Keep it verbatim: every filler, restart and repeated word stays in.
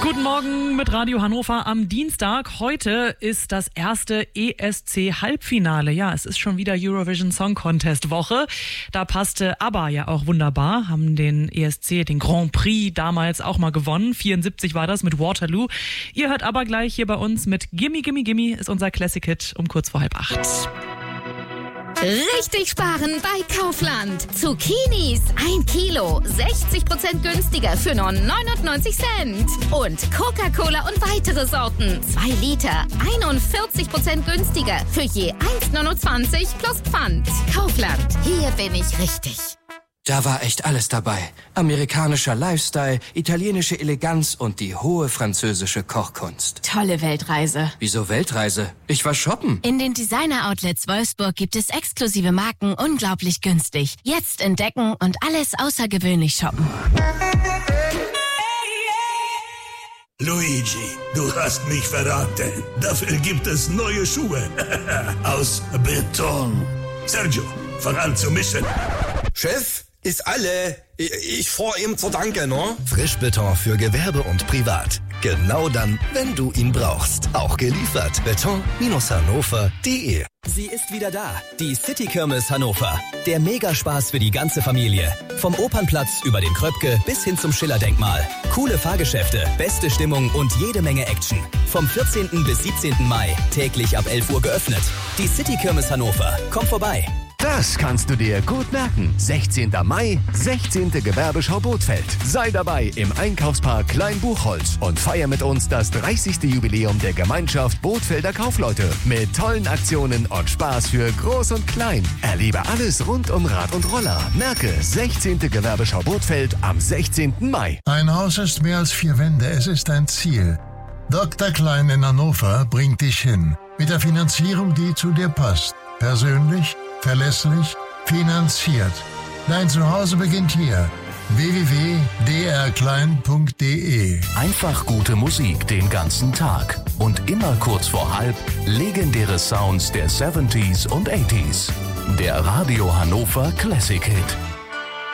Guten Morgen mit Radio Hannover am Dienstag. Heute ist das erste E S C-Halbfinale. Ja, es ist schon wieder Eurovision Song Contest Woche. Da passte ABBA ja auch wunderbar, haben den E S C, den Grand Prix damals auch mal gewonnen. vierundsiebzig war das mit Waterloo. Ihr hört ABBA gleich hier bei uns mit Gimme Gimme Gimme, ist unser Classic-Hit um kurz vor halb acht. Richtig sparen bei Kaufland. Zucchinis ein Kilo, sechzig Prozent günstiger für nur neunundneunzig Cent. Und Coca-Cola und weitere Sorten, zwei Liter, einundvierzig Prozent günstiger für je eins neunundzwanzig plus Pfand. Kaufland, hier bin ich richtig. Da war echt alles dabei. Amerikanischer Lifestyle, italienische Eleganz und die hohe französische Kochkunst. Tolle Weltreise. Wieso Weltreise? Ich war shoppen. In den Designer-Outlets Wolfsburg gibt es exklusive Marken unglaublich günstig. Jetzt entdecken und alles außergewöhnlich shoppen. Luigi, du hast mich verraten. Dafür gibt es neue Schuhe. Aus Beton. Sergio, fang an zu mischen. Chef, ist alle. Ich, ich fahr ihm zur Danke, ne? Frischbeton für Gewerbe und Privat. Genau dann, wenn du ihn brauchst. Auch geliefert. beton Hannover punkt de. Sie ist wieder da. Die City Kirmes Hannover. Der Megaspaß für die ganze Familie. Vom Opernplatz über den Kröpke bis hin zum Schiller-Denkmal. Coole Fahrgeschäfte, beste Stimmung und jede Menge Action. Vom vierzehnten bis siebzehnten Mai. Täglich ab elf Uhr geöffnet. Die City Kirmes Hannover. Komm vorbei. Das kannst du dir gut merken. sechzehnten Mai, sechzehnte Gewerbeschau Bothfeld. Sei dabei im Einkaufspark Klein-Buchholz und feier mit uns das dreißigste Jubiläum der Gemeinschaft Bothfelder Kaufleute. Mit tollen Aktionen und Spaß für Groß und Klein. Erlebe alles rund um Rad und Roller. Merke, sechzehnte Gewerbeschau Bothfeld am sechzehnten Mai. Ein Haus ist mehr als vier Wände, es ist ein Ziel. Doktor Klein in Hannover bringt dich hin. Mit der Finanzierung, die zu dir passt. Persönlich, verlässlich, finanziert. Dein Zuhause beginnt hier. w w w punkt d r klein punkt de. Einfach gute Musik den ganzen Tag. Und immer kurz vor halb legendäre Sounds der siebziger und achtziger. Der Radio Hannover Classic Hit.